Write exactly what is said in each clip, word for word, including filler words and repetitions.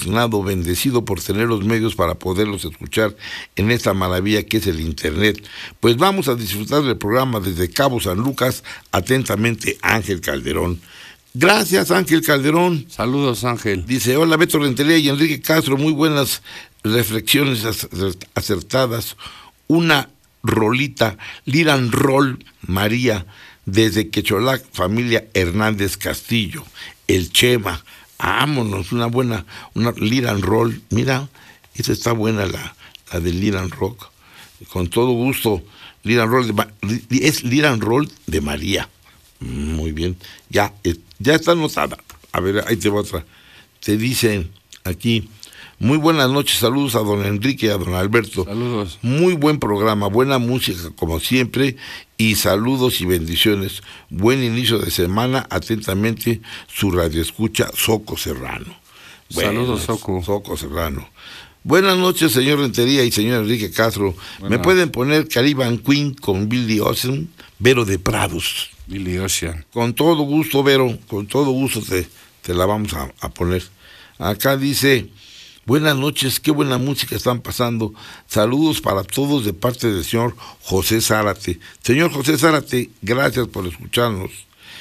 afortunado, bendecido por tener los medios para poderlos escuchar en esta maravilla que es el Internet. Pues vamos a disfrutar del programa desde Cabo San Lucas. Atentamente, Ángel Calderón. Gracias, Ángel Calderón. Saludos, Ángel. Dice, hola, Beto Rentería y Enrique Castro, muy buenas reflexiones acertadas. Una rolita, Liran Roll, María, desde Quecholac, familia Hernández Castillo, el Chema. Vámonos, una buena, una Liran Roll. Mira, esa está buena, la, la de Liran Rock. Con todo gusto, Liran Roll, de, es Liran Roll de María. Muy bien, ya, ya está anotada. A ver, ahí te va otra. Te dicen aquí, muy buenas noches, saludos a don Enrique y a don Alberto. Saludos. Muy buen programa, buena música como siempre, y saludos y bendiciones. Buen inicio de semana, atentamente su radioescucha, Soco Serrano. Bueno, saludos, Soco. Soco Serrano. Buenas noches, señor Rentería y señor Enrique Castro. Buenas. ¿Me pueden poner Caribbean Queen con Billy Ocean, Vero de Prados? Billy Ocean. Con todo gusto, Vero, con todo gusto te, te la vamos a, a poner. Acá dice, buenas noches, qué buena música están pasando. Saludos para todos de parte del señor José Zárate. Señor José Zárate, gracias por escucharnos.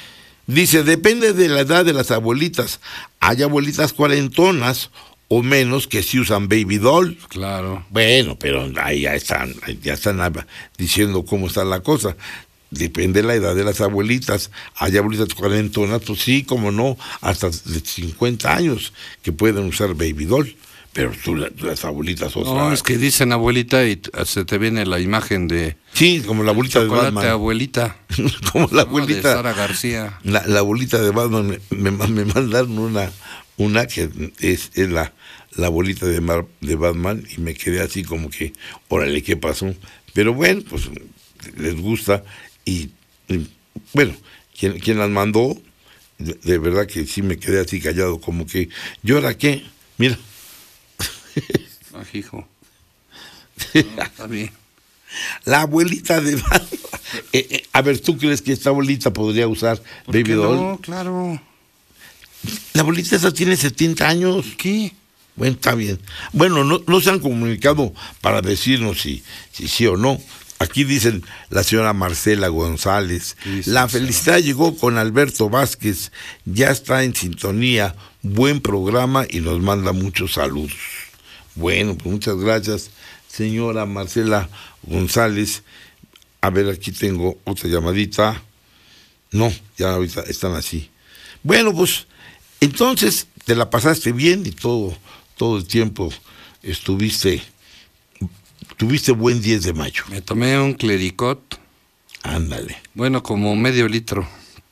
Dice, depende de la edad de las abuelitas. Hay abuelitas cuarentonas o menos que sí usan baby doll. Claro. Bueno, pero ahí ya están, ya están diciendo cómo está la cosa. Depende de la edad de las abuelitas. Hay abuelitas cuarentonas, pues sí, como no, hasta de cincuenta años que pueden usar baby doll. Pero tú, las abuelitas otras. No, es que dicen abuelita y se te viene la imagen de... Sí, como la abuelita de Batman. abuelita. Como la abuelita. No, de Sara García. La, la abuelita de Batman, me, me, me mandaron una, una que es, es la, la abuelita de, Mar, de Batman, y me quedé así como que, órale, ¿qué pasó? Pero bueno, pues les gusta. Y, y bueno, quien, quien las mandó, de, de verdad que sí me quedé así callado, como que, ¿y ahora qué? Mira. Ah, hijo. No, está bien. La abuelita de Batman. Eh, eh, a ver, ¿tú crees que esta abuelita podría usar baby doll? No, claro. La abuelita esa tiene setenta años. ¿Qué? Bueno, está bien. Bueno, no, no se han comunicado para decirnos si, si sí o no. Aquí dicen la señora Marcela González. La felicidad llegó con Alberto Vázquez. Ya está en sintonía. Buen programa y nos manda muchos saludos. Bueno, pues muchas gracias, señora Marcela González. A ver, aquí tengo otra llamadita. No, ya ahorita están así. Bueno, pues entonces te la pasaste bien y todo, todo el tiempo estuviste... Tuviste buen diez de mayo. Me tomé un clericot. Ándale. Bueno, como medio litro.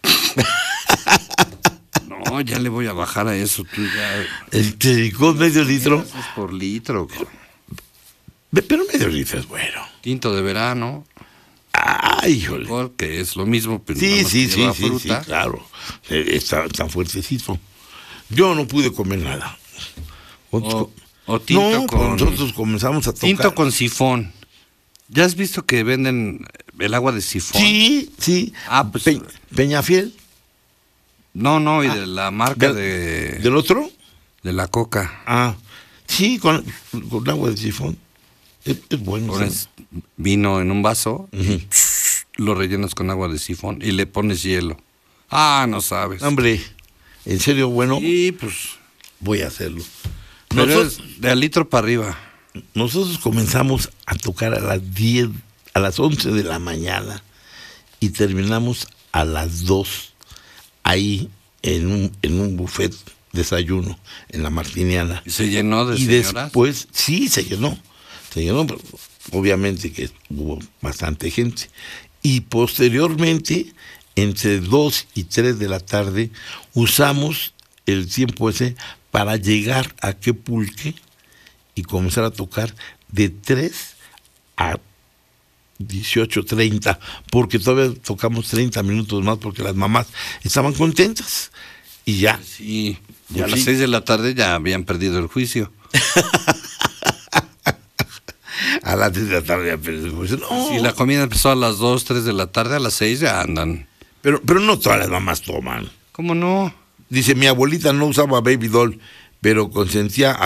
No, ya le voy a bajar a eso. Tú ya... ¿El clericot medio litro? Es por litro. Pero medio litro es bueno. Tinto de verano. Ay, híjole. Que es lo mismo, pero sí, no sí, sí, sí, fruta. sí, claro. Está tan fuertecito. Yo no pude comer nada. O, o tinto no, con... nosotros comenzamos a tocar. Tinto con sifón. ¿Ya has visto que venden el agua de sifón? Sí, sí. Ah, pues... Pe Peñafiel. No, no, y ah, de la marca de, de... ¿Del otro? De la Coca. Ah, sí, con, con agua de sifón. Es, es bueno. Pones vino en un vaso, uh-huh. y lo rellenas con agua de sifón y le pones hielo. Ah, no sabes. Hombre, ¿en serio bueno? Sí, pues... Voy a hacerlo. Pero nosotros, es de al litro para arriba. Nosotros comenzamos a tocar a las diez, a las once de la mañana y terminamos a las dos ahí en un, en un buffet desayuno en la Martiniana. ¿Y se llenó de y señoras? Después, sí, se llenó. Se llenó, pero obviamente que hubo bastante gente. Y posteriormente, entre dos y tres de la tarde, usamos el tiempo ese para llegar a Quepulque y comenzar a tocar de tres a dieciocho treinta, porque todavía tocamos treinta minutos más porque las mamás estaban contentas y ya. Sí, ya a las seis de la tarde ya habían perdido el juicio. A las seis de la tarde ya perdido el juicio. No. Si la comida empezó a las dos, tres de la tarde, a las seis ya andan. Pero, pero no todas las mamás toman. ¿Cómo no? Dice, mi abuelita no usaba baby doll, pero consentía